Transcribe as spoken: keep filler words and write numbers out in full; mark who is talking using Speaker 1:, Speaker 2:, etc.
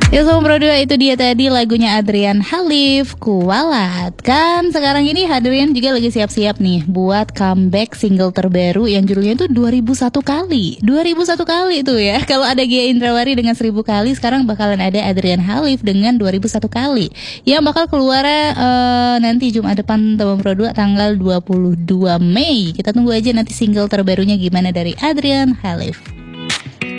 Speaker 1: Ya Sobat Pro dua, itu dia tadi lagunya Adrian Khalif, Kualat. Kan sekarang ini Adrian juga lagi siap-siap nih buat comeback single terbaru yang judulnya itu dua ribu satu kali. dua ribu satu kali itu ya. Kalau ada Gia Indrawari dengan seribu kali, sekarang bakalan ada Adrian Khalif dengan dua ribu satu kali. Yang bakal keluar uh, nanti Jumat depan Sobat Pro dua tanggal dua puluh dua Mei. Kita tunggu aja nanti single terbarunya gimana dari Adrian Khalif.